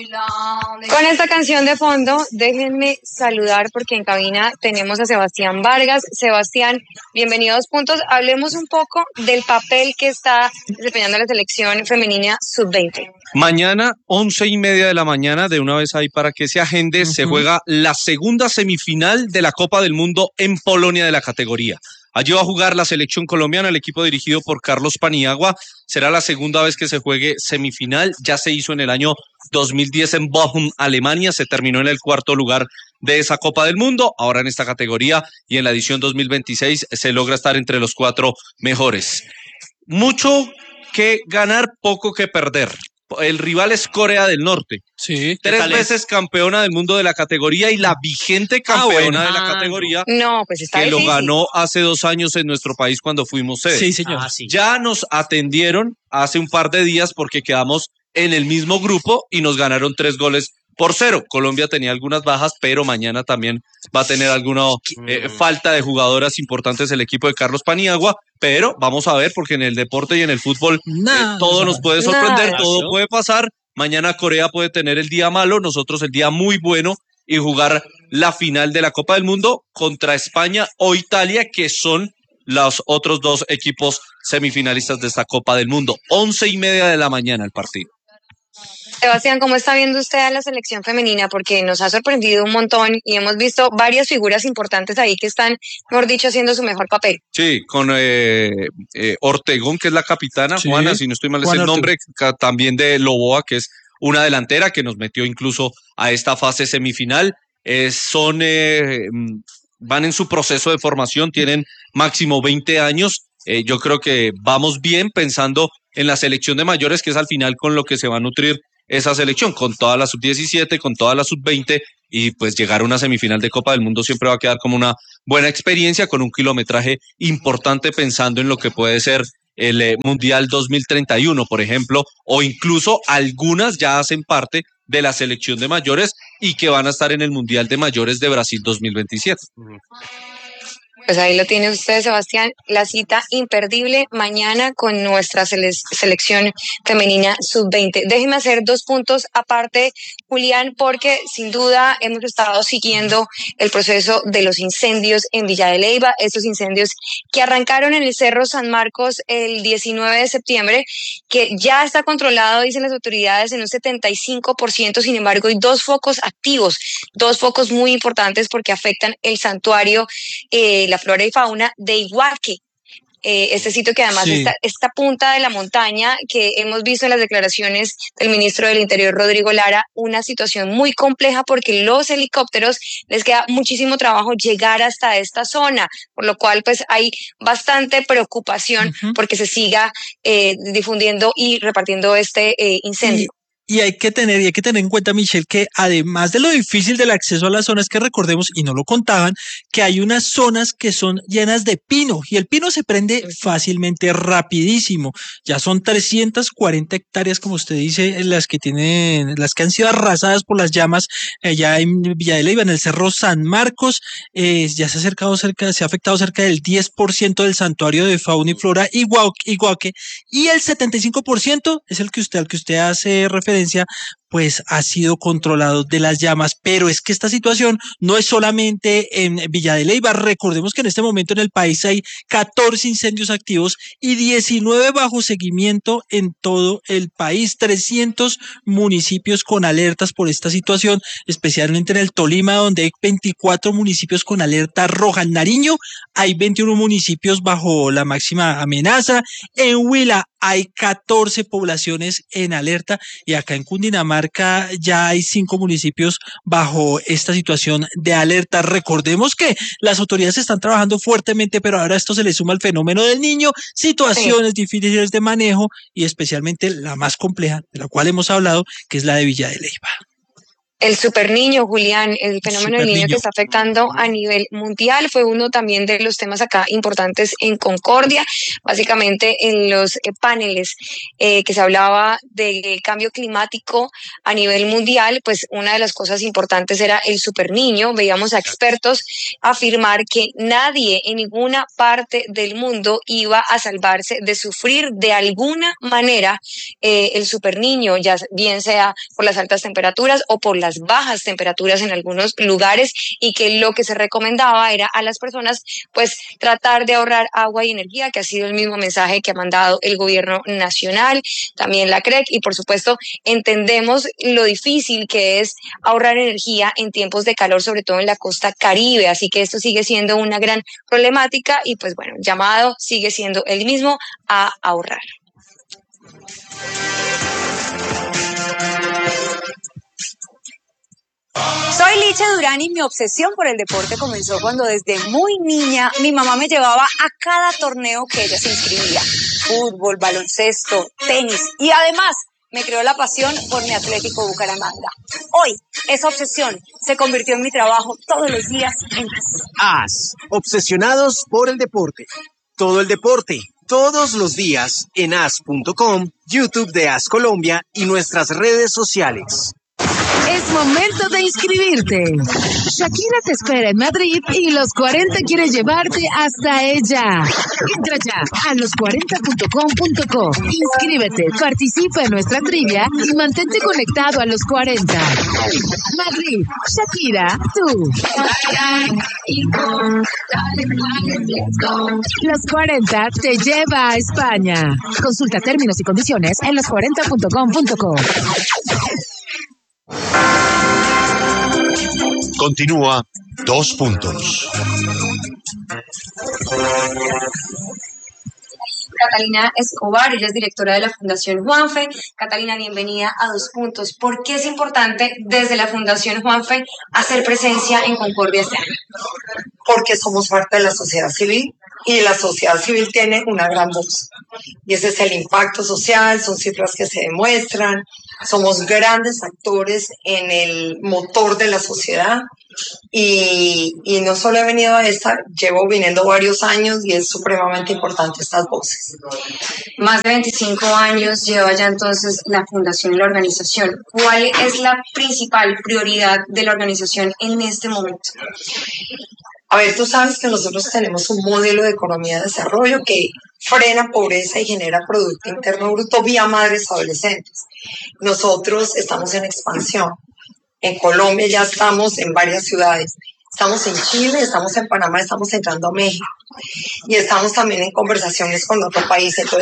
Con esta canción de fondo, déjenme saludar porque en cabina tenemos a Sebastián Vargas. Sebastián, bienvenido a Dos Puntos. Hablemos un poco del papel que está desempeñando la selección femenina sub-20. Mañana, 11:30 de la mañana, de una vez ahí para que se agende, se juega la segunda semifinal de la Copa del Mundo en Polonia de la categoría. Allí va a jugar la selección colombiana, el equipo dirigido por Carlos Paniagua. Será la segunda vez que se juegue semifinal. Ya se hizo en el año 2010 en Bochum, Alemania. Se terminó en el cuarto lugar de esa Copa del Mundo. Ahora en esta categoría y en la edición 2026 se logra estar entre los 4 mejores. Mucho que ganar, poco que perder. El rival es Corea del Norte. Sí, 3 veces campeona del mundo de la categoría y la vigente campeona de la categoría. No, pues está que difícil. Lo ganó hace 2 años en nuestro país cuando fuimos sede. Sí, señor. Sí. Ya nos atendieron hace un par de días porque quedamos en el mismo grupo y nos ganaron 3-0. Colombia tenía algunas bajas, pero mañana también va a tener alguna falta de jugadoras importantes el equipo de Carlos Paniagua, pero vamos a ver porque en el deporte y en el fútbol todo nos puede sorprender, todo puede pasar. Mañana Corea puede tener el día malo, nosotros el día muy bueno y jugar la final de la Copa del Mundo contra España o Italia, que son los otros 2 equipos semifinalistas de esta Copa del Mundo. 11:30 de la mañana el partido. Sebastián, ¿cómo está viendo usted a la selección femenina? Porque nos ha sorprendido un montón y hemos visto varias figuras importantes ahí que están, mejor dicho, haciendo su mejor papel. Sí, con Ortegón, que es la capitana, sí. Juana, si no estoy mal es el nombre, también de Loboa, que es una delantera que nos metió incluso a esta fase semifinal. Van en su proceso de formación, tienen máximo 20 años. Yo creo que vamos bien pensando en la selección de mayores, que es al final con lo que se va a nutrir esa selección, con toda la sub-17, con toda la sub-20, y pues llegar a una semifinal de Copa del Mundo siempre va a quedar como una buena experiencia, con un kilometraje importante pensando en lo que puede ser el Mundial 2031, por ejemplo, o incluso algunas ya hacen parte de la selección de mayores y que van a estar en el Mundial de Mayores de Brasil 2027. Pues ahí lo tiene usted, Sebastián, la cita imperdible mañana con nuestra selección femenina sub-20. Déjeme hacer 2 puntos aparte, Julián, porque sin duda hemos estado siguiendo el proceso de los incendios en Villa de Leyva, estos incendios que arrancaron en el Cerro San Marcos el 19 de septiembre, que ya está controlado, dicen las autoridades, en un 75%, sin embargo hay 2 focos activos, 2 focos muy importantes porque afectan el santuario, la flora y fauna de Iguaque, este sitio que además está esta punta de la montaña que hemos visto en las declaraciones del ministro del Interior, Rodrigo Lara, una situación muy compleja porque los helicópteros les queda muchísimo trabajo llegar hasta esta zona, por lo cual pues hay bastante preocupación porque se siga difundiendo y repartiendo este incendio. Y hay que tener en cuenta, Michelle, que además de lo difícil del acceso a las zonas, que recordemos, y no lo contaban, que hay unas zonas que son llenas de pino, y el pino se prende fácilmente, rapidísimo. Ya son 340 hectáreas, como usted dice, las que han sido arrasadas por las llamas allá en Villa de Leyva, en el Cerro San Marcos. Ya se ha afectado cerca del 10% del santuario de fauna y flora Iguaque, y el 75% es al que usted hace referencia, pues ha sido controlado de las llamas. Pero es que esta situación no es solamente en Villa de Leyva. Recordemos que en este momento en el país hay 14 incendios activos y 19 bajo seguimiento en todo el país. 300 municipios con alertas por esta situación, especialmente en el Tolima, donde hay 24 municipios con alerta roja. En Nariño hay 21 municipios bajo la máxima amenaza. En Huila hay 14 poblaciones en alerta, y acá en Cundinamarca ya hay 5 municipios bajo esta situación de alerta. Recordemos que las autoridades están trabajando fuertemente, pero ahora esto se le suma al fenómeno del Niño, situaciones difíciles de manejo, y especialmente la más compleja, de la cual hemos hablado, que es la de Villa de Leyva. El superniño, Julián, el fenómeno del niño que está afectando a nivel mundial, fue uno también de los temas acá importantes en Concordia. Básicamente en los paneles que se hablaba del cambio climático a nivel mundial, pues una de las cosas importantes era el superniño. Veíamos a expertos afirmar que nadie en ninguna parte del mundo iba a salvarse de sufrir de alguna manera el superniño, ya bien sea por las altas temperaturas o por las bajas temperaturas en algunos lugares, y que lo que se recomendaba era a las personas pues tratar de ahorrar agua y energía, que ha sido el mismo mensaje que ha mandado el gobierno nacional, también la CREC, y por supuesto entendemos lo difícil que es ahorrar energía en tiempos de calor, sobre todo en la costa Caribe, así que esto sigue siendo una gran problemática y pues bueno, el llamado sigue siendo el mismo, a ahorrar. Soy Licha Durán y mi obsesión por el deporte comenzó cuando desde muy niña mi mamá me llevaba a cada torneo que ella se inscribía. Fútbol, baloncesto, tenis y además me creó la pasión por mi Atlético Bucaramanga. Hoy, esa obsesión se convirtió en mi trabajo todos los días en AS, obsesionados por el deporte. Todo el deporte, todos los días en as.com, YouTube de AS Colombia y nuestras redes sociales. Es momento de inscribirte. Shakira te espera en Madrid y Los 40 quiere llevarte hasta ella. Entra ya a los40.com.co. Inscríbete, participa en nuestra trivia y mantente conectado a Los 40. Madrid, Shakira, tú. Los 40 te lleva a España. Consulta términos y condiciones en los40.com.co. Continúa 2 puntos. Catalina Escobar, ella es directora de la Fundación Juanfe. Catalina, bienvenida a 2 puntos. ¿Por qué es importante desde la Fundación Juanfe hacer presencia en Concordia este año? Porque somos parte de la sociedad civil y la sociedad civil tiene una gran voz. Y ese es el impacto social, son cifras que se demuestran, somos grandes actores en el motor de la sociedad y no solo he venido a esta, llevo viniendo varios años y es supremamente importante estas voces. Más de 25 años lleva ya entonces la fundación y la organización. ¿Cuál es la principal prioridad de la organización en este momento? A ver, tú sabes que nosotros tenemos un modelo de economía de desarrollo que frena pobreza y genera Producto Interno Bruto vía madres adolescentes. Nosotros estamos en expansión. En Colombia ya estamos en varias ciudades. Estamos en Chile, estamos en Panamá, estamos entrando a México. Y estamos también en conversaciones con otros países. Entonces,